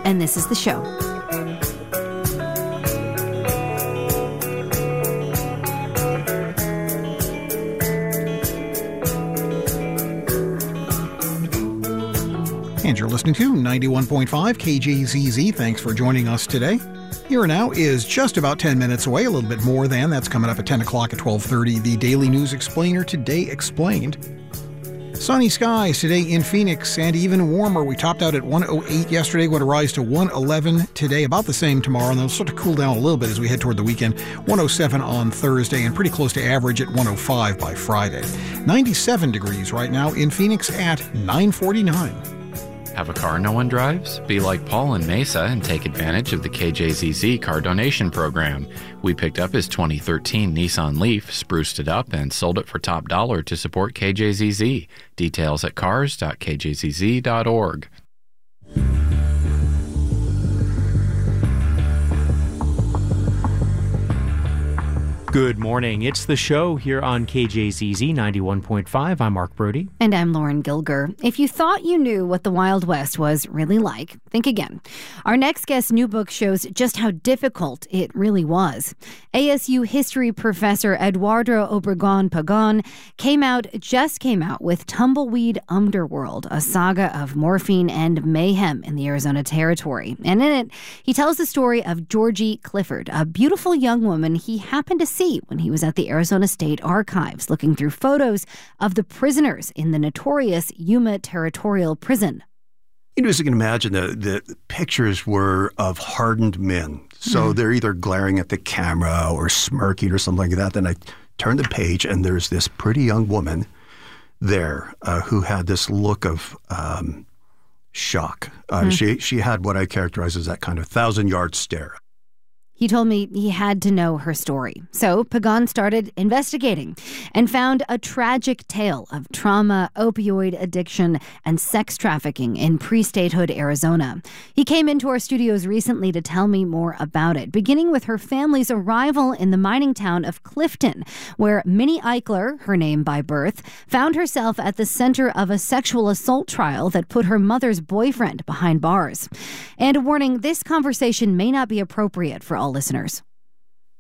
and this is the show. And you're listening to 91.5 KJZZ. Thanks for joining us today. Here Now is just about 10 minutes away, a little bit more than. That's coming up at 10 o'clock at 12:30. The Daily News Explainer, Today Explained. Sunny skies today in Phoenix and even warmer. We topped out at 108 yesterday, going to rise to 111 today, about the same tomorrow, and they'll start to cool down a little bit as we head toward the weekend. 107 on Thursday and pretty close to average at 105 by Friday. 97 degrees right now in Phoenix at 9:49. Have a car no one drives? Be like Paul in Mesa and take advantage of the KJZZ car donation program. We picked up his 2013 Nissan Leaf, spruced it up, and sold it for top dollar to support KJZZ. Details at cars.kjzz.org. Good morning. It's the show here on KJZZ 91.5. I'm Mark Brody. And I'm Lauren Gilger. If you thought you knew what the Wild West was really like, think again. Our next guest's new book shows just how difficult it really was. ASU history professor Eduardo Obregon Pagan came out with Tumbleweed Underworld, a saga of morphine and mayhem in the Arizona Territory. And in it, he tells the story of Georgie Clifford, a beautiful young woman he happened to see when he was at the Arizona State Archives looking through photos of the prisoners in the notorious Yuma Territorial Prison. You know, as you can imagine, the pictures were of hardened men. So they're either glaring at the camera or smirking or something like that. Then I turn the page and there's this pretty young woman there who had this look of shock. She had what I characterize as that kind of 1,000-yard stare. He told me he had to know her story. So Pagan started investigating and found a tragic tale of trauma, opioid addiction, and sex trafficking in pre-statehood Arizona. He came into our studios recently to tell me more about it, beginning with her family's arrival in the mining town of Clifton, where Minnie Eichler, her name by birth, found herself at the center of a sexual assault trial that put her mother's boyfriend behind bars. And a warning, this conversation may not be appropriate for all listeners.